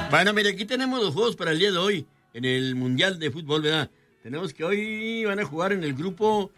Bueno, mire, aquí tenemos los juegos para el día de hoy en el Mundial de Fútbol, ¿verdad? Tenemos que hoy van a jugar en el grupo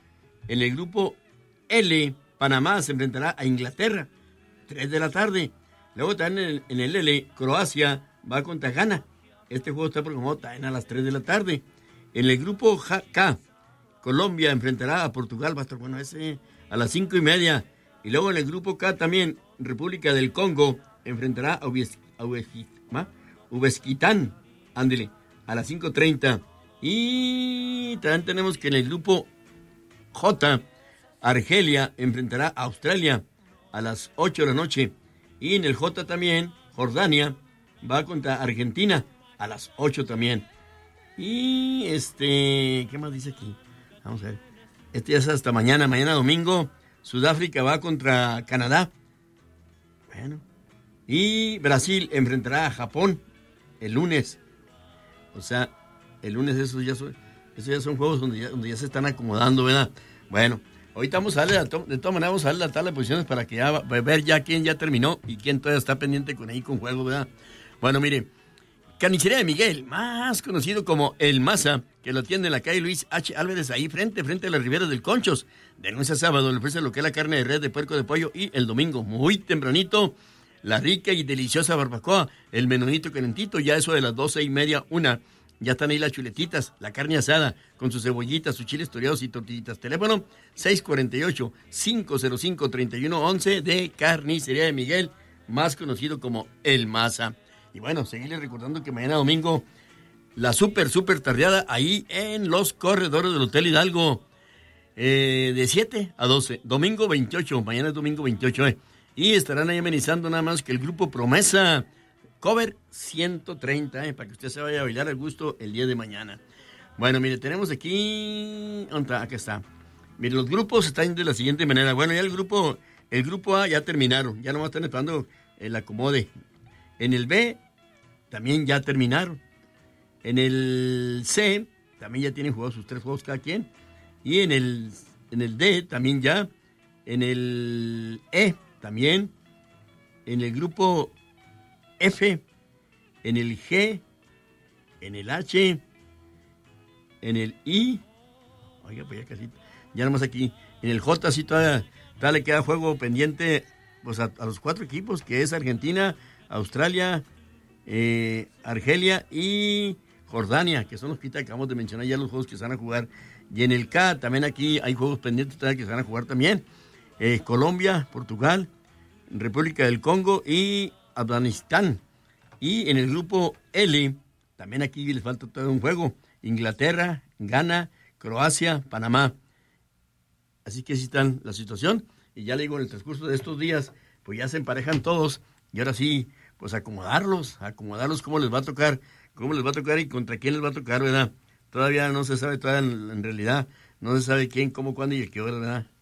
L. Panamá se enfrentará a Inglaterra, 3 de la tarde. Luego también en el L, Croacia va contra Ghana. Este juego está programado también a las 3 de la tarde. En el grupo K, Colombia enfrentará a Portugal, va a estar bueno ese, a las 5:30. Y luego en el grupo K también, República del Congo enfrentará a Uzbekistán, ándele, a las 5:30. Y también tenemos que en el grupo J, Argelia enfrentará a Australia a las 8 de la noche. Y en el J también, Jordania va contra Argentina a las 8 también. Y ¿qué más dice aquí? Vamos a ver. Ya es hasta mañana domingo. Sudáfrica va contra Canadá. Bueno. Y Brasil enfrentará a Japón el lunes. O sea, el lunes esos ya son juegos donde ya se están acomodando, ¿verdad? Bueno, ahorita vamos a darle, de todas maneras vamos a darle la tabla de posiciones para que ya ver ya quién ya terminó y quién todavía está pendiente con juego, ¿verdad? Bueno, mire, Carnicería de Miguel, más conocido como El Maza, que lo atiende en la calle Luis H. Álvarez, ahí frente a la Ribera del Conchos. De lunes a sábado le ofrece lo que es la carne de res, de puerco, de pollo, y el domingo, muy tempranito, la rica y deliciosa barbacoa, el menudito calentito, ya eso de las 12:30, 1. Ya están ahí las chuletitas, la carne asada, con sus cebollitas, sus chiles toreados y tortillitas. Teléfono 648-505-3111 de Carnicería de Miguel, más conocido como El Maza. Y bueno, seguirles recordando que mañana domingo, la súper tardeada ahí en los corredores del Hotel Hidalgo, de 7 a 12, domingo 28, mañana es domingo 28, y estarán ahí amenizando nada más que el grupo Promesa, cover 130, para que usted se vaya a bailar al gusto el día de mañana. Bueno, mire, tenemos aquí, acá está. Mire, los grupos están de la siguiente manera. Bueno, ya el grupo A ya terminaron, ya nomás están esperando el acomode. En el B también ya terminaron. En el C también ya tienen jugados sus 3 juegos cada quien. Y en el D también ya. En el E también. En el grupo F. En el G. En el H. En el I. Oiga, pues ya casi. Ya nomás aquí. En el J sí todavía le queda juego pendiente pues a los 4 equipos, que es Argentina, Australia, Argelia y Jordania, que son los que acabamos de mencionar ya los juegos que se van a jugar. Y en el K también aquí hay juegos pendientes todavía que se van a jugar también. Colombia, Portugal, República del Congo y Afganistán. Y en el grupo L, también aquí les falta todo un juego. Inglaterra, Ghana, Croacia, Panamá. Así que así está la situación. Y ya le digo, en el transcurso de estos días, pues ya se emparejan todos. Y ahora sí, pues acomodarlos cómo les va a tocar y contra quién les va a tocar, ¿verdad? Todavía no se sabe, en realidad no se sabe quién, cómo, cuándo y a qué hora, ¿verdad?